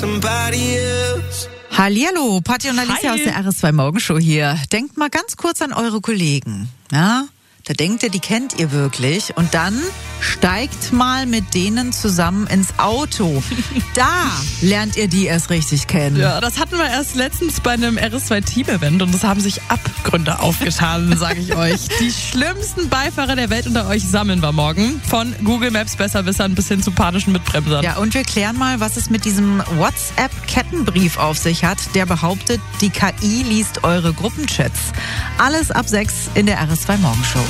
Hallihallo, Patti und Alicia aus der RS2 Morgenshow hier. Denkt mal ganz kurz an eure Kollegen. Ja? Da denkt ihr, die kennt ihr wirklich. Und dann steigt mal mit denen zusammen ins Auto. Da lernt ihr die erst richtig kennen. Ja, das hatten wir erst letztens bei einem RS2-Team-Event und es haben sich Abgründe aufgetan, sage ich euch. Die schlimmsten Beifahrer der Welt unter euch sammeln wir morgen. Von Google Maps Besserwissern bis hin zu panischen Mitbremsern. Ja, und wir klären mal, was es mit diesem WhatsApp-Kettenbrief auf sich hat, der behauptet, die KI liest eure Gruppenchats. Alles ab 6 in der RS2 Morgenshow.